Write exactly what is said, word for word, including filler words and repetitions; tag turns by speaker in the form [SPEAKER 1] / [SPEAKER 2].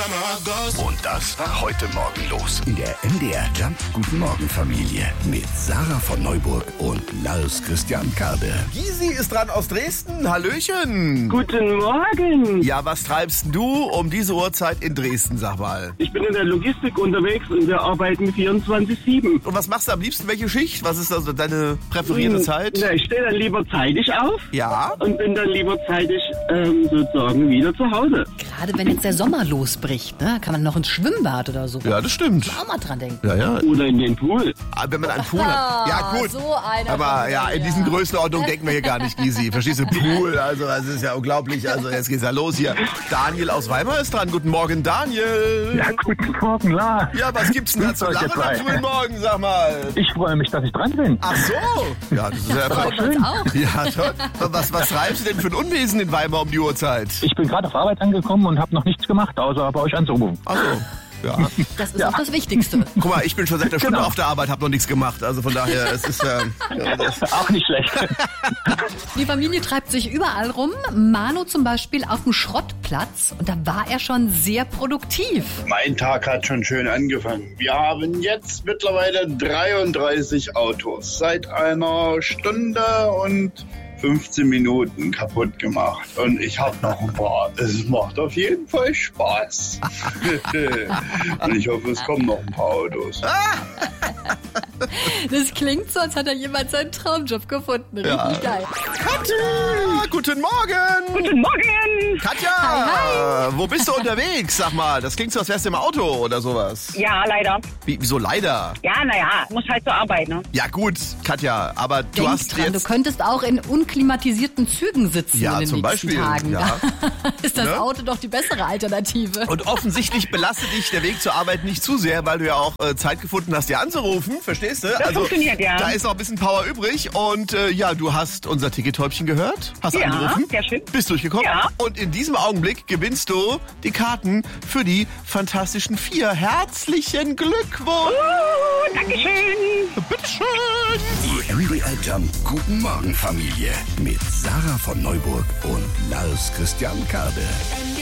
[SPEAKER 1] Und das war heute Morgen los in der M D R Jump Guten Morgen Familie mit Sarah von Neuburg und Lars Christian Karde.
[SPEAKER 2] Gysi ist dran aus Dresden. Hallöchen.
[SPEAKER 3] Guten Morgen.
[SPEAKER 2] Ja, was treibst du um diese Uhrzeit in Dresden, sag mal?
[SPEAKER 3] Ich bin in der Logistik unterwegs und wir arbeiten vierundzwanzig sieben.
[SPEAKER 2] Und was machst du am liebsten? Welche Schicht? Was ist also deine präferierte Zeit?
[SPEAKER 3] Na, ich stehe dann lieber zeitig auf
[SPEAKER 2] Ja.
[SPEAKER 3] und bin dann lieber zeitig ähm, sozusagen wieder zu Hause.
[SPEAKER 4] Gerade wenn jetzt der Sommer losbricht, ne, kann man noch ins Schwimmbad oder so.
[SPEAKER 2] Ja, das stimmt.
[SPEAKER 4] Auch mal dran denken.
[SPEAKER 2] Ja, ja.
[SPEAKER 3] Oder in den Pool.
[SPEAKER 2] Ah, wenn man einen Pool hat. Ja, gut.
[SPEAKER 4] So einer
[SPEAKER 2] Aber
[SPEAKER 4] von
[SPEAKER 2] ja,
[SPEAKER 4] mir,
[SPEAKER 2] in diesen Größenordnungen denken wir hier gar nicht, Gysi. Verstehst du? Pool, also das ist ja unglaublich. Also jetzt geht's ja los hier. Daniel aus Weimar ist dran. Guten Morgen, Daniel.
[SPEAKER 5] Ja, guten Morgen, Lars.
[SPEAKER 2] Ja, was gibt's denn da zu
[SPEAKER 5] Grüß euch,
[SPEAKER 2] lachen
[SPEAKER 5] ihr
[SPEAKER 2] am
[SPEAKER 5] zwei.
[SPEAKER 2] frühen Morgen, sag mal?
[SPEAKER 5] Ich freue mich, dass ich dran bin.
[SPEAKER 2] Ach so. Ja, das ist ja
[SPEAKER 4] Freut uns auch.
[SPEAKER 2] Ja, toll. Was, was treibst du denn für ein Unwesen in Weimar um die Uhrzeit?
[SPEAKER 5] Ich bin gerade auf Arbeit angekommen und habe noch nichts gemacht, außer bei euch anzurufen.
[SPEAKER 2] Ach so. Ja.
[SPEAKER 4] Das ist auch das Wichtigste.
[SPEAKER 2] Guck mal, ich bin schon seit einer Stunde
[SPEAKER 5] Genau.
[SPEAKER 2] auf der Arbeit, habe noch nichts gemacht. Also von daher, es ist... Äh, ja, das
[SPEAKER 5] Auch nicht schlecht.
[SPEAKER 4] Die Familie treibt sich überall rum. Manu zum Beispiel auf dem Schrottplatz. Und da war er schon sehr produktiv.
[SPEAKER 6] Mein Tag hat schon schön angefangen. Wir haben jetzt mittlerweile dreiunddreißig Autos seit einer Stunde und fünfzehn Minuten kaputt gemacht. Und ich habe noch ein paar. Es macht auf jeden Fall Spaß. Und ich hoffe, es kommen noch ein paar Autos.
[SPEAKER 4] Das klingt so, als hat er jemand seinen Traumjob gefunden. Richtig
[SPEAKER 2] Ja.
[SPEAKER 4] geil.
[SPEAKER 2] Katja, guten Morgen.
[SPEAKER 3] Guten Morgen.
[SPEAKER 2] Katja,
[SPEAKER 4] Hi,
[SPEAKER 2] wo bist du unterwegs? Sag mal, das klingt so, als wärst du im Auto oder sowas.
[SPEAKER 7] Ja, leider.
[SPEAKER 2] Wie, wieso leider?
[SPEAKER 7] Ja, naja, muss halt zur Arbeit, ne?
[SPEAKER 2] Ja gut, Katja, aber du
[SPEAKER 4] Denk
[SPEAKER 2] hast
[SPEAKER 4] dran, du
[SPEAKER 2] jetzt...
[SPEAKER 4] könntest auch in unklimatisierten Zügen sitzen
[SPEAKER 2] Ja,
[SPEAKER 4] in den
[SPEAKER 2] zum
[SPEAKER 4] nächsten
[SPEAKER 2] Beispiel,
[SPEAKER 4] Tagen.
[SPEAKER 2] ja.
[SPEAKER 4] Da ist das
[SPEAKER 2] Ne?
[SPEAKER 4] Auto doch die bessere Alternative.
[SPEAKER 2] Und offensichtlich belastet dich der Weg zur Arbeit nicht zu sehr, weil du ja auch äh, Zeit gefunden hast, dir anzurufen, verstehst du?
[SPEAKER 7] Das funktioniert, ja.
[SPEAKER 2] Da ist noch ein bisschen Power übrig und äh, ja, du hast unser Tickettäubchen gehört, hast
[SPEAKER 7] Ja,
[SPEAKER 2] angerufen,
[SPEAKER 7] sehr schön.
[SPEAKER 2] bist durchgekommen
[SPEAKER 7] Ja.
[SPEAKER 2] und in diesem Augenblick gewinnst du die Karten für die Fantastischen Vier. Herzlichen Glückwunsch!
[SPEAKER 7] Uh, Dankeschön.
[SPEAKER 2] Bitteschön!
[SPEAKER 1] Die M D R Jump Guten Morgen Familie mit Sarah von Neuburg und Lars Christian Karde.